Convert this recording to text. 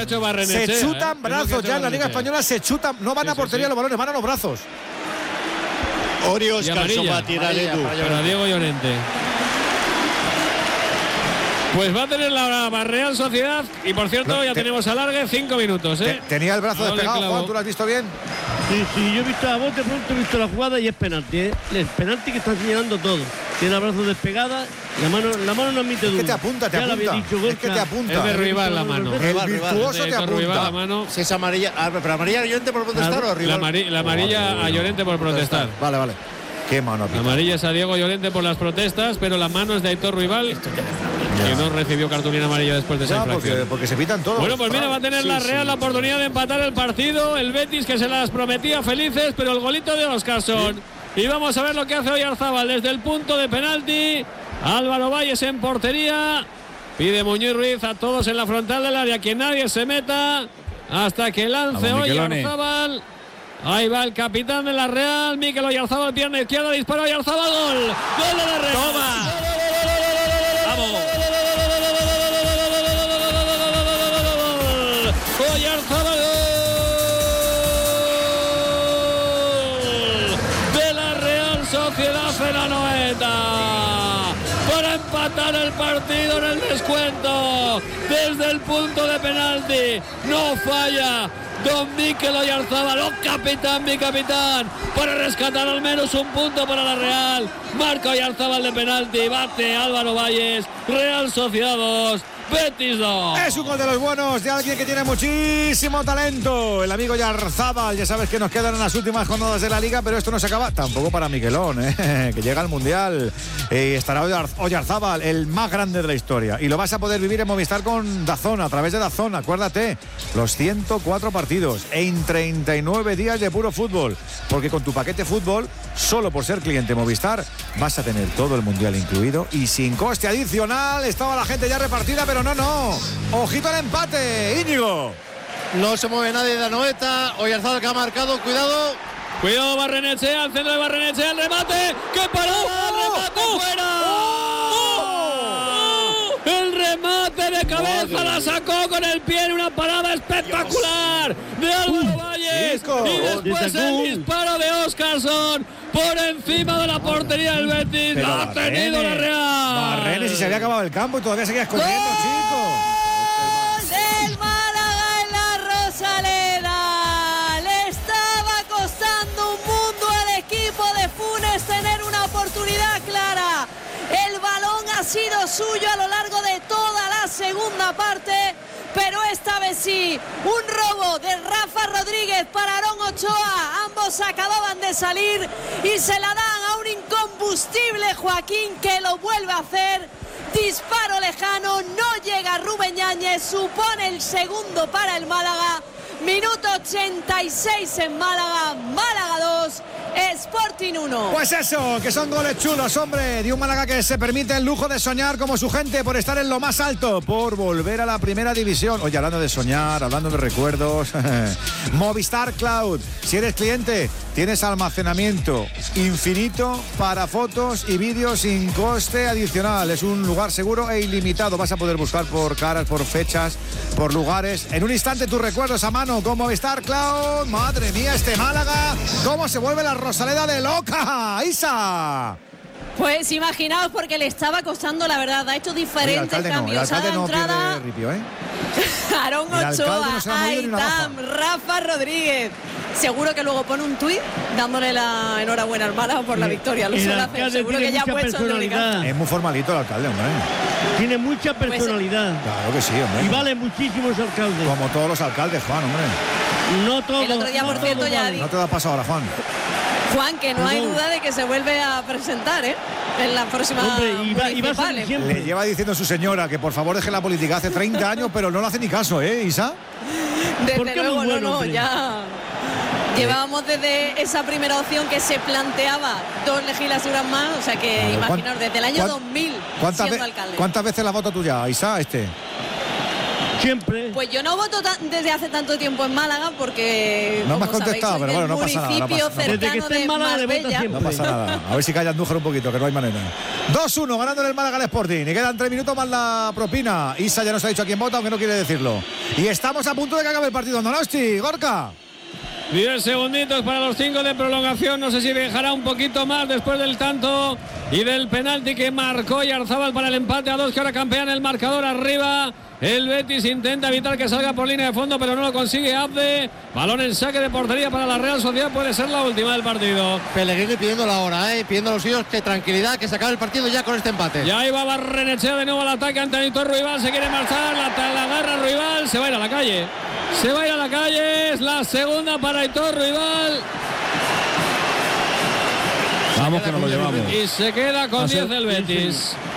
hecho Barrenechea, se chutan brazos ya en la Liga Española, se chutan, no van a portería los balones, van a los brazos. Ori Óscarson va a tirar Edu. Para Diego Llorente. Pues va a tener la Real Sociedad. Y por cierto, ya tenemos alargue 5 minutos. Tenía el brazo despegado, Juan, ¿tú lo has visto bien? Sí, yo he visto a bote pronto, he visto la jugada y es penalti. Es penalti que está señalando todo. Tiene el brazo despegada, la mano no admite duda. Es que te apunta, ya lo había dicho, es que te apunta. Es de Rival la mano. El virtuoso te apunta. La mano. Si es amarilla, pero amarilla a Llorente por protestar o Rival. La amarilla a Llorente por protestar. Vale. Qué mano. La amarilla es a Diego Llorente por las protestas, pero la mano es de Aitor Rival, que no recibió cartulina amarilla después de esa infracción. Porque se pitan todos. Bueno, pues mira, va a tener la Real la oportunidad de empatar el partido. El Betis, que se las prometía felices, pero el golito de Óscarson. Y vamos a ver lo que hace Oyarzábal desde el punto de penalti. Álvaro Valles en portería. Pide Muñiz Ruiz a todos en la frontal del área que nadie se meta hasta que lance Oyarzábal. Ahí va el capitán de la Real, Mikel Oyarzábal, pierna izquierda, dispara Oyarzábal, gol. Gol de la Real. ¡Toma! ¡Vamos! Oyarzábal, gol de la Real Sociedad en la Anoeta para empatar el partido en el descuento desde el punto de penalti. No falla don Mikel Oyarzábal, mi capitán, para rescatar al menos un punto para la Real. Marca Oyarzábal de penalti, bate Álvaro Valles. Real Sociedad 2, Betis 2. Es un gol de los buenos, de alguien que tiene muchísimo talento. El amigo Oyarzábal, ya sabes que nos quedan en las últimas jornadas de la Liga, pero esto no se acaba tampoco para Miquelón, que llega al Mundial. Estará Oyarzábal, el más grande de la historia. Y lo vas a poder vivir en Movistar con DAZN, a través de DAZN. Acuérdate, los 104 partidos en 39 días de puro fútbol. Porque con tu paquete fútbol, solo por ser cliente Movistar, vas a tener todo el Mundial incluido y sin coste adicional. Estaba la gente ya repartida, pero no. Ojito al empate, Íñigo. No se mueve nadie de Anoeta. Oyarzábal que ha marcado, cuidado. Cuidado Barrenechea, al centro de Barrenechea, el remate. ¡Qué parada! ¡El remate fuera! El remate de cabeza la sacó con el pie en una parada espectacular de Álvaro Valles. Y después el disparo de Óscarson por encima de la portería del Betis. Lo ha tenido la Real. Barrenes, y se había acabado el campo y todavía seguías corriendo, chico. Del Málaga en la Rosaleda. Le estaba costando un mundo al equipo de Funes tener una oportunidad clara. El balón ha sido suyo a lo largo de toda la segunda parte, pero esta vez sí, un robo de Rafa Rodríguez para Aarón Ochoa. Ambos acababan de salir y se la dan a un incombustible Joaquín, que lo vuelve a hacer. Disparo lejano, no llega Rubén Yáñez, supone el segundo para el Málaga. Minuto 86 en Málaga, Málaga 2, Sporting 1. Pues eso, que son goles chulos, hombre, de un Málaga que se permite el lujo de soñar como su gente por estar en lo más alto, por volver a la primera división. Oye, hablando de soñar, hablando de recuerdos, Movistar Cloud, si eres cliente, tienes almacenamiento infinito para fotos y vídeos sin coste adicional. Es un lugar seguro e ilimitado. Vas a poder buscar por caras, por fechas, por lugares. En un instante tus recuerdos a mano con Movistar Cloud. Madre mía, este Málaga, cómo se vuelve la Rosaleda de loca. Isa. Pues imaginaos, porque le estaba costando, la verdad, ha hecho diferentes cambios. El alcalde no pierde ripio, Aarón Ochoa, Aitam, Rafa Rodríguez. Seguro que luego pone un tuit dándole la enhorabuena al Málaga por la victoria. Lo suele hacer, seguro que ya ha puesto el. Es muy formalito el alcalde, hombre. Tiene mucha personalidad. Claro que sí, hombre. Y vale muchísimos alcaldes. Como todos los alcaldes, Juan, hombre. No todo. El otro día, por cierto, ya no te da paso ahora, Juan. Juan, que no hay duda de que se vuelve a presentar, en la próxima. Hombre, y va Le lleva diciendo su señora que por favor deje la política hace 30 años, pero no le hace ni caso, Isa. Desde luego, no, ya. Llevábamos desde esa primera opción que se planteaba 2 legislaturas más, o sea que imaginaos, desde el año 2000 siendo alcalde. ¿Cuántas veces la vota tuya, Isa, Siempre. Pues yo no voto desde hace tanto tiempo en Málaga porque No me has como sabéis, contestado, soy pero del bueno, no pasa nada, no municipio pasa nada. Desde que cercano esté en de Málaga le vota Marbella. siempre. No pasa nada. A ver si calla Andújar un poquito, que no hay manera. 2-1 ganando en el Málaga al Sporting. Y quedan 3 minutos más la propina. Isa ya nos ha dicho a quién vota, aunque no quiere decirlo. Y estamos a punto de que acabe el partido en Donosti. Gorka. 10 segunditos para los 5 de prolongación. No sé si viajará un poquito más después del tanto y del penalti que marcó Oyarzábal para el empate a 2, que ahora campean el marcador arriba. El Betis intenta evitar que salga por línea de fondo, pero no lo consigue Abde. Balón en saque de portería para la Real Sociedad. Puede ser la última del partido. Pellegrini pidiendo la hora, pidiendo a los suyos que tranquilidad, que se acabe el partido ya con este empate. Ya iba Barrenechea de nuevo al ataque ante Aitor Ruibal. Se quiere marchar, la agarra Ruibal. Se va a ir a la calle. Se va a ir a la calle. Es la segunda para Aitor Ruibal. Vamos que nos lo llevamos. Y se queda con 10 el Betis.